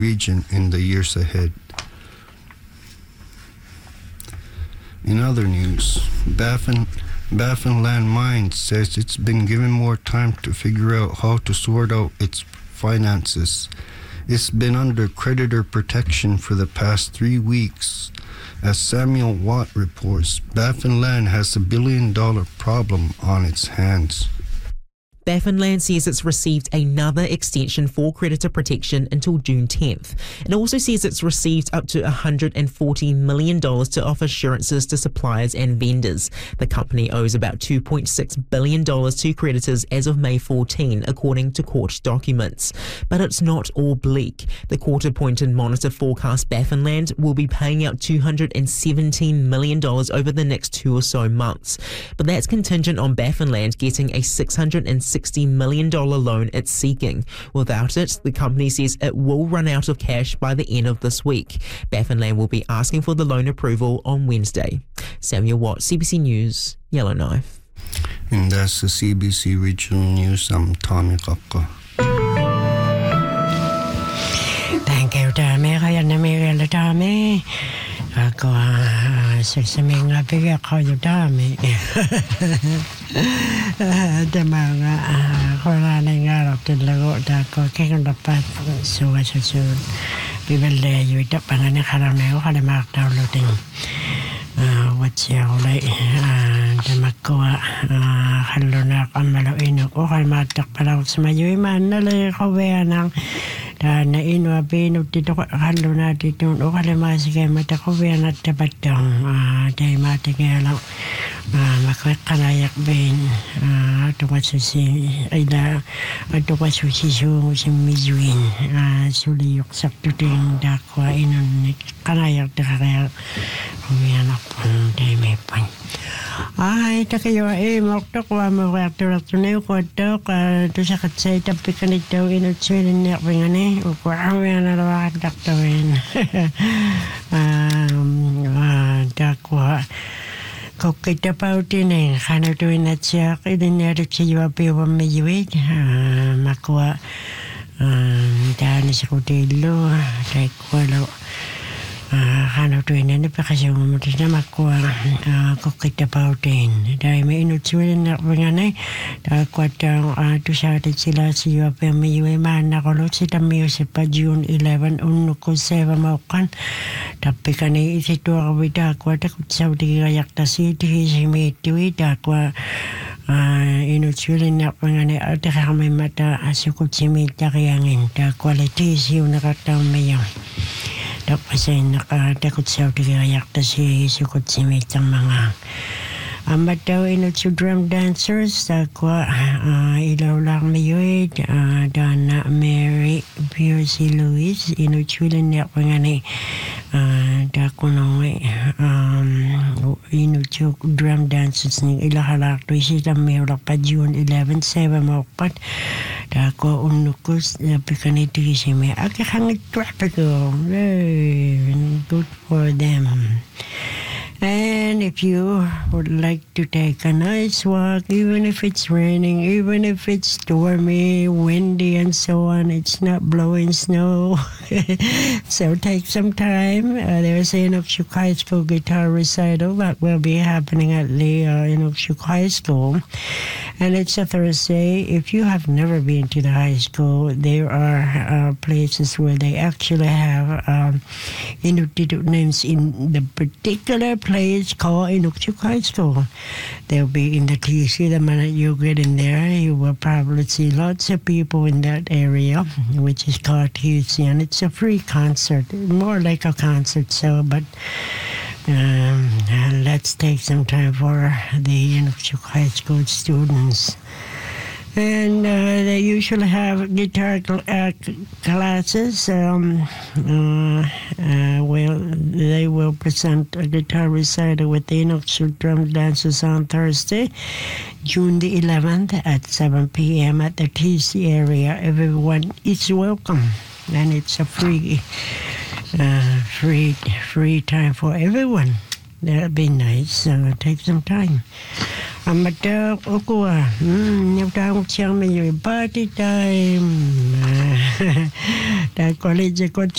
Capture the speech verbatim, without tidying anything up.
region in the years ahead. In other news, Baffin, Baffin Land Mines says it's been given more time to figure out how to sort out its finances. It's been under creditor protection for the past three weeks. As Samuel Watt reports, Baffin Land has a billion dollar problem on its hands. Baffin Land says it's received another extension for creditor protection until June tenth. It also says it's received up to one hundred forty million dollars to offer assurances to suppliers and vendors. The company owes about two point six billion dollars to creditors as of May fourteenth, according to court documents. But it's not all bleak. The court-appointed monitor forecasts Baffin Land will be paying out two hundred seventeen million dollars over the next two or so months. But that's contingent on Baffin Land getting a six hundred sixty million dollars loan it's seeking. Without it, the company says it will run out of cash by the end of this week. Baffin Land will be asking for the loan approval on Wednesday. Samuel Watt, C B C News, Yellowknife. And that's the C B C Regional News. I'm Tommy Kakka. Thank you, Tommy. Kaya na Miguel, Tommy. Ako, sasaming nga bigyan ko yung dami. Dama nga, koranay nga rin tinlago na ako. Kaya dapat suwa sa sun. Bibili yung ito pa nga nakarami ko. Kalimak na ulitin. What's your like? Dama ko, kalunak ang maluin ko. Kalimatak pala ko sa mayo. Iman nalay ko ba ng na ino abino dito halo na dito o kalimasi kay mata ko ba na tabatang dai mata kaya lang makakalayak ben ato ka si ay da ato ka si siso si mijuin suliyok sakto ting dakwa inon kalayak da kaya kuya na po dai may pan ay takayo eh mokto ko mo reactor to ne ko to ka to sa katsay tapi kanito ino chilin ne ngane o ko awen na wa daktowen um dakwa ko kita pautine kana to na tia idin ne ri chiwa pe wa me yiwe makwa dan si ko dilo dai ko lo Hano to in the Pakasio Mutamakwa, Coquita Pautin. Dai may no children at Ringane, quite down to shout at Silasi, you have me, you a man, Nakolosita music by June eleventh, Unuko seven Mokan, Tapicane is it to a vida, quite a good Saudi Yakta City, he made to it, Aqua. In a children at Ringane, at the Hamimata, as you could see me, Tariang, the qualities you never tell me. Tapos ay nakatakot sa utigayak ta si sukot si mitang mga amat daw ino to drum dancers takwa ilaw lang mayuid Dana Mary Pierce Louise ino chulin niya pangani dako nung ino to drum dancers ni ilahalak to isita mayroon pa June eleventh seven mokpat dako unukos pikanito kasi may akakangit tropical very good for them. And if you would like to take a nice walk, even if it's raining, even if it's stormy, windy, and so on, it's not blowing snow. So take some time. Uh, there's an Inukshuk High School guitar recital that will be happening at the uh, Inukshuk High School. And it's a Thursday. If you have never been to the high school, there are uh, places where they actually have um, Inuktitut names in the particular place called Inukshuk High School. They'll be in the T C. The minute you get in there, you will probably see lots of people in that area, which is called T C. And it's a free concert, more like a concert show, but Um, let's take some time for the Inukshuk High School students. And uh, they usually have guitar cl- uh, classes. Um, uh, uh, well, they will present a guitar recital with the Inukshuk drum dancers on Thursday, June the eleventh at seven p.m. at the T C area. Everyone is welcome, and it's a free Uh, free free time for everyone. That'd be nice. Uh, take some time. I'm at the Okua. You've done tell me your party time. That college got